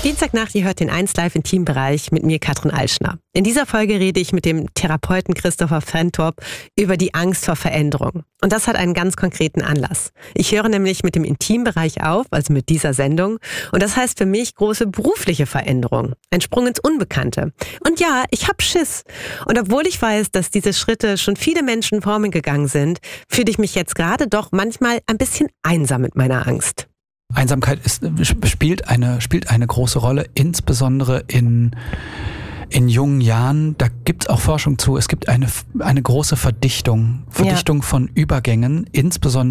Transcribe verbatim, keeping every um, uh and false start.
Dienstagnacht, ihr hört den eins Live Intimbereich mit mir, Katrin Alschner. In dieser Folge rede ich mit dem Therapeuten Christopher Frentorp über die Angst vor Veränderung. Und das hat einen ganz konkreten Anlass. Ich höre nämlich mit dem Intimbereich auf, also mit dieser Sendung. Und das heißt für mich große berufliche Veränderung. Ein Sprung ins Unbekannte. Und ja, ich hab Schiss. Und obwohl ich weiß, dass diese Schritte schon viele Menschen vor mir gegangen sind, fühle ich mich jetzt gerade doch manchmal ein bisschen einsam mit meiner Angst. Einsamkeit ist, spielt eine, spielt eine große Rolle, insbesondere in, in jungen Jahren. Da gibt es auch Forschung zu. Es gibt eine, eine große Verdichtung, Verdichtung ja. von Übergängen, insbesondere